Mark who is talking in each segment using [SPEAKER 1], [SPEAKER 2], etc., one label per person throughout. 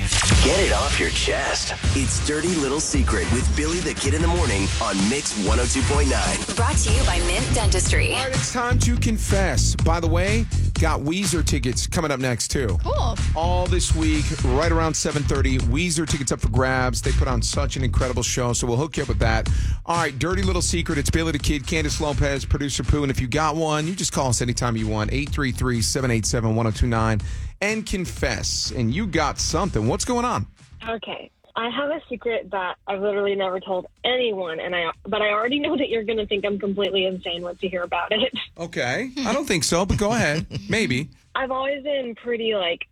[SPEAKER 1] Get it off your chest. It's Dirty Little Secret with Billy the Kid in the Morning on Mix 102.9.
[SPEAKER 2] Brought to you by Mint Dentistry.
[SPEAKER 3] All right, it's time to confess. By the way, got Weezer tickets coming up next, too.
[SPEAKER 4] Cool.
[SPEAKER 3] All this week, right around 7:30, Weezer tickets up for grabs. They put on such an incredible show, so we'll hook you up with that. All right, Dirty Little Secret. It's Billy the Kid, Candace Lopez, Producer Pooh. And if you got one, you just call us anytime you want. 833-787-1029 and confess. And you got something. What's going on?
[SPEAKER 5] Okay. I have a secret that I've literally never told anyone, but I already know that you're going to think I'm completely insane once you hear about it.
[SPEAKER 3] Okay. I don't think so, but go ahead. Maybe.
[SPEAKER 5] I've always been pretty,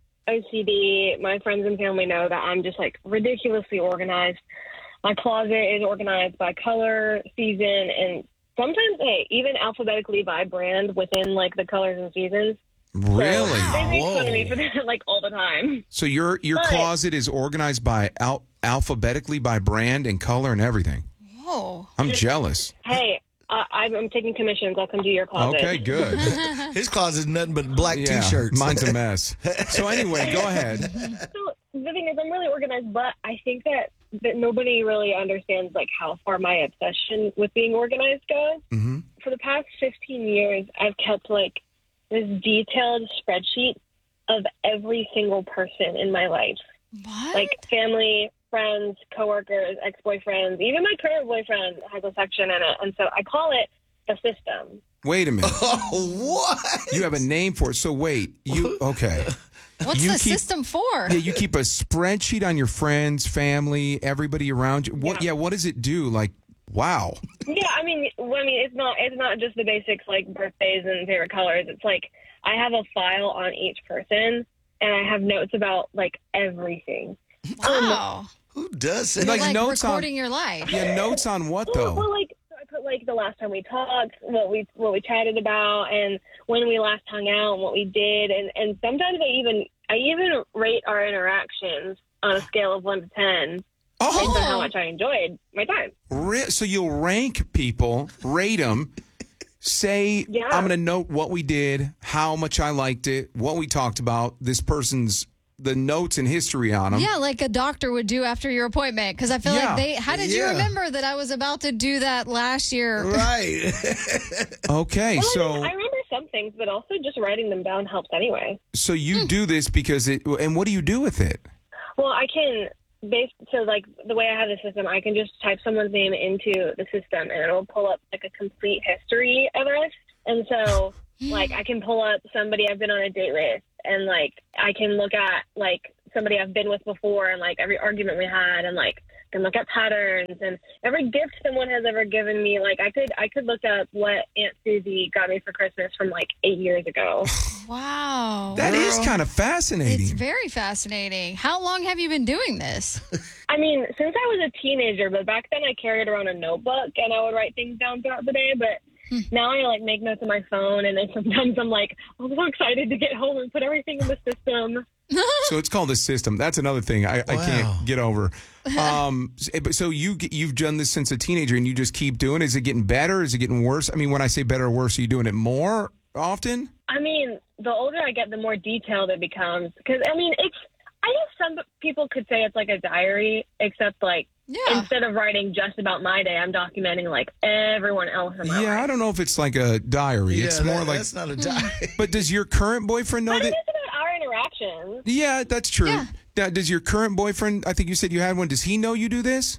[SPEAKER 5] OCD. My friends and family know that I'm just, ridiculously organized. My closet is organized by color, season, and sometimes, even alphabetically by brand within, the colors and seasons.
[SPEAKER 3] Really?
[SPEAKER 5] So they make fun of me for that, all the time.
[SPEAKER 3] So your closet is organized by alphabetically by brand and color and everything.
[SPEAKER 4] Whoa.
[SPEAKER 3] I'm jealous.
[SPEAKER 5] Hey, I'm taking commissions. I'll come to your closet.
[SPEAKER 3] Okay, good.
[SPEAKER 6] His closet is nothing but black
[SPEAKER 3] Yeah,
[SPEAKER 6] T-shirts.
[SPEAKER 3] mine's a mess. So anyway, go ahead.
[SPEAKER 5] So the thing is, I'm really organized, but I think that nobody really understands, how far my obsession with being organized goes.
[SPEAKER 3] Mm-hmm.
[SPEAKER 5] For the past 15 years, I've kept, this detailed spreadsheet of every single person in my life.
[SPEAKER 4] What?
[SPEAKER 5] Family, friends, coworkers, ex-boyfriends, even my current boyfriend has a section in it. And so I call it the system.
[SPEAKER 3] Wait a minute.
[SPEAKER 6] Oh, what?
[SPEAKER 3] You have a name for it. So wait, okay.
[SPEAKER 4] What's the system for?
[SPEAKER 3] Yeah, you keep a spreadsheet on your friends, family, everybody around you. What does it do? Wow.
[SPEAKER 5] Yeah, I mean, it's not just the basics birthdays and favorite colors. It's I have a file on each person, and I have notes about everything.
[SPEAKER 4] Wow.
[SPEAKER 6] Who does it?
[SPEAKER 3] Notes
[SPEAKER 4] recording
[SPEAKER 3] on
[SPEAKER 4] your life.
[SPEAKER 3] Yeah, notes on what though?
[SPEAKER 5] Well, so I put the last time we talked, what we chatted about, and when we last hung out, and what we did, and sometimes I even rate our interactions on a scale of 1 to 10. Based on how much I enjoyed my time.
[SPEAKER 3] So you'll rank people, rate them, say, I'm going to note what we did, how much I liked it, what we talked about, the notes and history on them.
[SPEAKER 4] Yeah, like a doctor would do after your appointment. Because I feel how did you remember that I was about to do that last year?
[SPEAKER 6] Right.
[SPEAKER 3] Okay, so...
[SPEAKER 5] I remember some things, but also just writing them down helps anyway.
[SPEAKER 3] So you do this because and what do you do with it?
[SPEAKER 5] Well, I can... the way I have the system, I can just type someone's name into the system, and it'll pull up a complete history of us. And so, I can pull up somebody I've been on a date with, and I can look at somebody I've been with before, and every argument we had, and can look at patterns and every gift someone has ever given me. I could look up what Aunt Susie got me for Christmas from 8 years ago.
[SPEAKER 4] Wow.
[SPEAKER 3] That is kind of fascinating.
[SPEAKER 4] It's very fascinating. How long have you been doing this?
[SPEAKER 5] I mean, since I was a teenager, but back then I carried around a notebook and I would write things down throughout the day. But now I make notes on my phone, and then sometimes I'm I'm so excited to get home and put everything in the system.
[SPEAKER 3] So it's called the system. That's another thing I can't get over. So you've done this since a teenager, and you just keep doing it. Is it getting better? Is it getting worse? I mean, when I say better or worse, are you doing it more often?
[SPEAKER 5] I mean, the older I get, the more detailed it becomes. Because, I guess some people could say it's like a diary, except instead of writing just about my day, I'm documenting everyone else in my life.
[SPEAKER 3] Yeah, I don't know if it's like a diary.
[SPEAKER 6] Yeah,
[SPEAKER 3] it's more
[SPEAKER 6] that's not a diary.
[SPEAKER 3] But does your current boyfriend know
[SPEAKER 5] But
[SPEAKER 3] that?
[SPEAKER 5] it's about our interactions.
[SPEAKER 3] Yeah, that's true.
[SPEAKER 4] Yeah.
[SPEAKER 3] Now, does your current boyfriend, I think you said you had one, does he know you do this?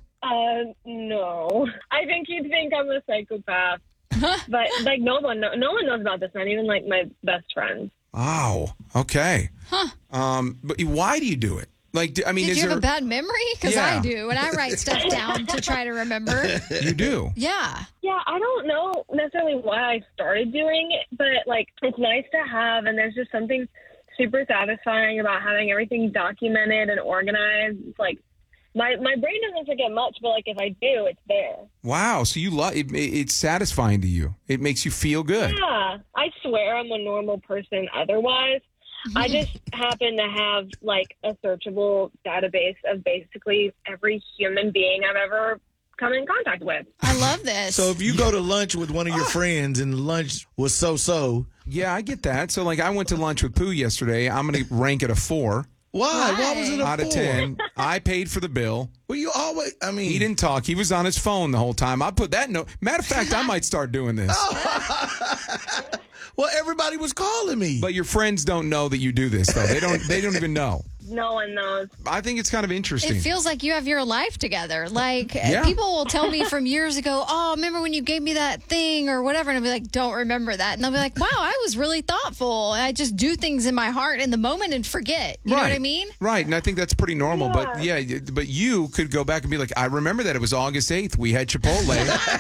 [SPEAKER 5] No. I think you'd think I'm a psychopath. But no one knows about this, not even my best friends.
[SPEAKER 3] Wow. Okay. But why do you do it?
[SPEAKER 4] Did you have a bad memory? Because I do, and I write stuff down to try to remember.
[SPEAKER 3] You do?
[SPEAKER 4] Yeah.
[SPEAKER 5] Yeah, I don't know necessarily why I started doing it, but it's nice to have, and there's just something super satisfying about having everything documented and organized. It's my brain doesn't forget much, but if I do, it's there.
[SPEAKER 3] Wow. So you love it? It's satisfying to you. It makes you feel good.
[SPEAKER 5] Yeah, I swear I'm a normal person otherwise. I just happen to have a searchable database of basically every human being I've ever come in contact with.
[SPEAKER 4] I love this.
[SPEAKER 6] So if you go to lunch with one of your friends and lunch was so-so.
[SPEAKER 3] Yeah, I get that. So I went to lunch with Pooh yesterday. I'm going to rank it a 4.
[SPEAKER 6] Why? Why was it a
[SPEAKER 3] out
[SPEAKER 6] 4?
[SPEAKER 3] of 10? I paid for the bill.
[SPEAKER 6] Well, you always,
[SPEAKER 3] He didn't talk. He was on his phone the whole time. I put that note. Matter of fact, I might start doing this.
[SPEAKER 6] Well, everybody was calling me.
[SPEAKER 3] But your friends don't know that you do this, though. They don't even know.
[SPEAKER 5] No one knows.
[SPEAKER 3] I think it's kind of interesting.
[SPEAKER 4] It feels like you have your life together. Like,
[SPEAKER 3] Yeah.
[SPEAKER 4] people will tell me from years ago, oh, remember when you gave me that thing or whatever? And I'll be like, don't remember that. And they'll be like, wow, I was really thoughtful. I just do things in my heart in the moment and forget. You know what I mean?
[SPEAKER 3] Right. And I think that's pretty normal.
[SPEAKER 5] Yeah.
[SPEAKER 3] But you could go back and be like, I remember that. It was August 8th. We had Chipotle.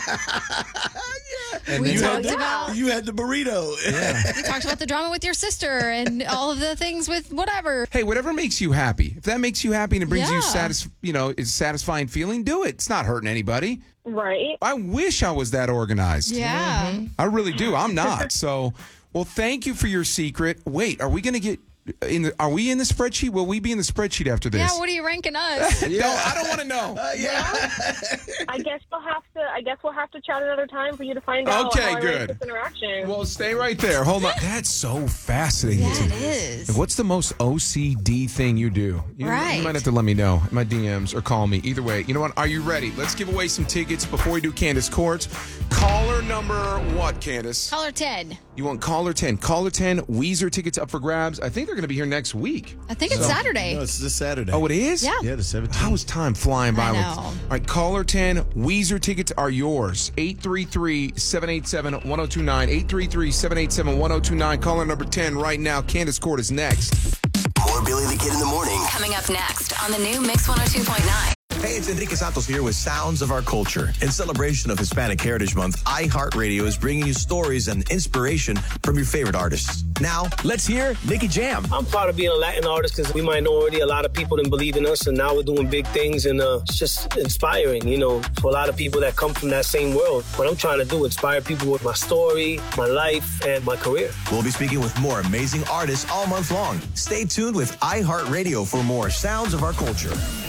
[SPEAKER 3] And
[SPEAKER 4] We
[SPEAKER 3] then-
[SPEAKER 4] talked about
[SPEAKER 6] You had the burrito.
[SPEAKER 4] we talked about the drama with your sister and all of the things with whatever.
[SPEAKER 3] Hey, whatever makes you happy. If that makes you happy and it brings
[SPEAKER 4] Yeah.
[SPEAKER 3] you is a satisfying feeling, do it. It's not hurting anybody.
[SPEAKER 5] Right?
[SPEAKER 3] I wish I was that organized.
[SPEAKER 4] Yeah.
[SPEAKER 3] I really do. I'm not. So, well, thank you for your secret. Wait, are we going to get are we in the spreadsheet? Will we be in the spreadsheet after this?
[SPEAKER 4] Yeah, what are you ranking us?
[SPEAKER 3] No, I don't want to know.
[SPEAKER 5] I guess we'll have to chat another time for you to find out
[SPEAKER 3] Okay,
[SPEAKER 5] how I
[SPEAKER 3] good.
[SPEAKER 5] rate this interaction.
[SPEAKER 3] Well, stay right there. Hold on. That's so fascinating.
[SPEAKER 4] Yeah, it is.
[SPEAKER 3] What's the most OCD thing you do? You
[SPEAKER 4] Right.
[SPEAKER 3] might have to let me know in my DMs or call me. Either way, you know what? Are you ready? Let's give away some tickets before we do Candace Courts. Caller number what, Candace?
[SPEAKER 4] Caller 10.
[SPEAKER 3] You want caller 10. Caller 10, Weezer tickets up for grabs. I think they're going to be here next week.
[SPEAKER 4] I think it's Saturday.
[SPEAKER 6] No, it's this Saturday.
[SPEAKER 3] Oh, it is?
[SPEAKER 4] Yeah.
[SPEAKER 6] Yeah, the 17th.
[SPEAKER 3] How is time flying by?
[SPEAKER 4] I
[SPEAKER 3] with-
[SPEAKER 4] know.
[SPEAKER 3] All right, caller 10, Weezer tickets are yours. 833-787-1029. 833-787-1029. Caller number 10 right now. Candace Court is next.
[SPEAKER 1] More Billy the Kid in the Morning.
[SPEAKER 2] Coming up next on the new Mix 102.9.
[SPEAKER 7] Hey, it's Enrique Santos here with Sounds of Our Culture. In celebration of Hispanic Heritage Month, iHeartRadio is bringing you stories and inspiration from your favorite artists. Now, let's hear Nicky Jam.
[SPEAKER 8] I'm proud of being a Latin artist because we minority, a lot of people didn't believe in us, and now we're doing big things, and it's just inspiring, for a lot of people that come from that same world. What I'm trying to do, inspire people with my story, my life, and my career.
[SPEAKER 7] We'll be speaking with more amazing artists all month long. Stay tuned with iHeartRadio for more Sounds of Our Culture.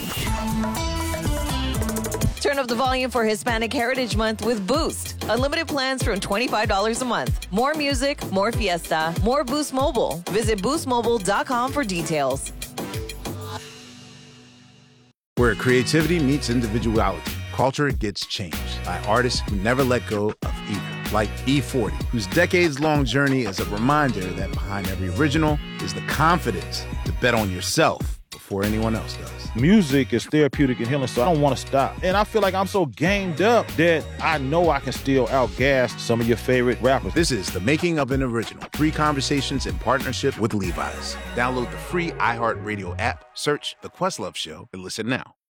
[SPEAKER 9] Turn up the volume for Hispanic Heritage Month with Boost. Unlimited plans from $25 a month. More music, more fiesta, more Boost Mobile. Visit boostmobile.com for details.
[SPEAKER 10] Where creativity meets individuality, culture gets changed by artists who never let go of either. Like E40, whose decades-long journey is a reminder that behind every original is the confidence to bet on yourself before anyone else does.
[SPEAKER 11] Music is therapeutic and healing, so I don't want to stop. And I feel like I'm so gamed up that I know I can still outgas some of your favorite rappers.
[SPEAKER 10] This is The Making of an Original. 3 conversations in partnership with Levi's. Download the free iHeartRadio app, search The Questlove Show, and listen now.